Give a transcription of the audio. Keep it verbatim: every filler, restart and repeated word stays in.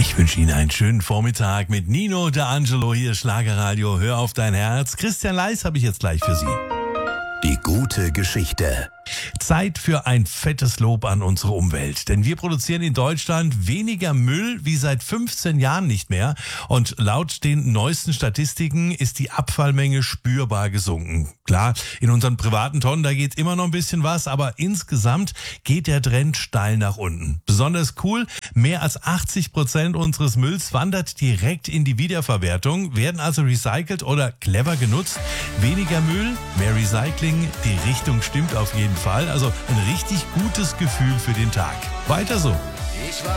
Ich wünsche Ihnen einen schönen Vormittag mit Nino D'Angelo, hier Schlagerradio. Hör auf dein Herz. Christian Leis habe ich jetzt gleich für Sie. Die gute Geschichte. Zeit für ein fettes Lob an unsere Umwelt. Denn wir produzieren in Deutschland weniger Müll wie seit fünfzehn Jahren nicht mehr. Und laut den neuesten Statistiken ist die Abfallmenge spürbar gesunken. Klar, in unseren privaten Tonnen, da geht immer noch ein bisschen was, aber insgesamt geht der Trend steil nach unten. Besonders cool, mehr als achtzig Prozent unseres Mülls wandert direkt in die Wiederverwertung, werden also recycelt oder clever genutzt. Weniger Müll, mehr Recycling, die Richtung stimmt auf jeden Fall. Also ein richtig gutes Gefühl für den Tag. Weiter so.